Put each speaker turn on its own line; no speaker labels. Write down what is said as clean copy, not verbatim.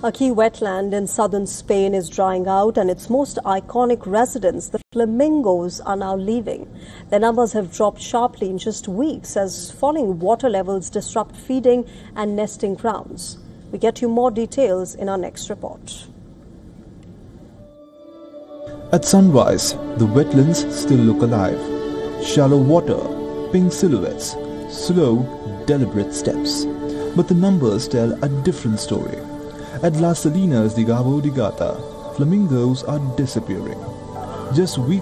A key wetland in southern Spain is drying out, and its most iconic residents, the flamingos, are now leaving. Their numbers have dropped sharply in just weeks as falling water levels disrupt feeding and nesting grounds. We get you more details in our next report.
At sunrise, the wetlands still look alive. Shallow water, pink silhouettes, slow, deliberate steps. But the numbers tell a different story. At Las Salinas de Cabo de Gata, flamingos are disappearing. Just weeks